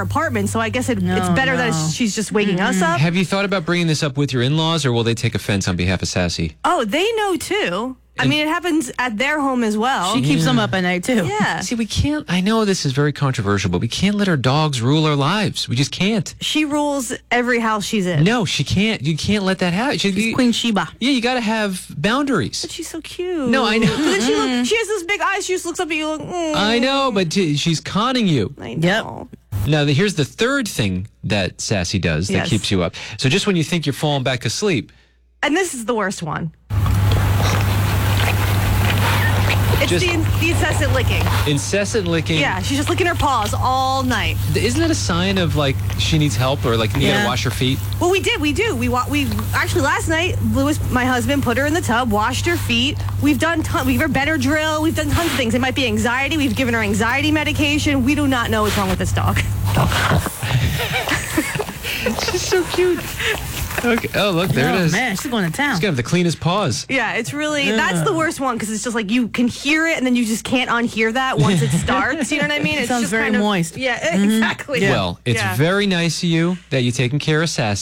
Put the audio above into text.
apartment, so I guess it's better that she's just waking us up. Have you thought about bringing this up with your in-laws, or will they take offense on behalf of Sassy? Oh, they know too. I mean, it happens at their home as well. She keeps them up at night, too. Yeah. See, we can't, I know this is very controversial, but we can't let our dogs rule our lives. We just can't. She rules every house she's in. No, she can't. You can't let that happen. She's Queen Sheba. Yeah, you got to have boundaries. But she's so cute. No, I know. She has those big eyes. She just looks up at you like, I know, but she's conning you. I know. Now, here's the third thing that Sassy does that keeps you up. So just when you think you're falling back asleep. And this is the worst one. It's the incessant licking. Incessant licking. Yeah, she's just licking her paws all night. Isn't that a sign of, like, she needs help or, like, you gotta wash her feet? Well, we do. We actually, last night, Lewis, my husband, put her in the tub, washed her feet. We've done we've her Benadryl. We've done tons of things. It might be anxiety. We've given her anxiety medication. We do not know what's wrong with this dog. She's so cute. Okay. Oh, look, there it is. Man, she's going to town. She's gonna have the cleanest paws. Yeah, it's really, that's the worst one because it's just like you can hear it and then you just can't unhear that once it starts. You know what I mean? It sounds very moist. Yeah, exactly. Well, it's very nice of you that you're taking care of Sassy.